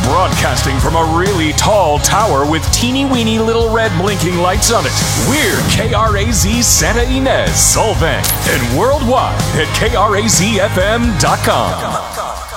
Broadcasting from a really tall tower with teeny-weeny little red blinking lights on it, we're KRAZ Santa Ynez, Solvang, and worldwide at KRAZFM.com.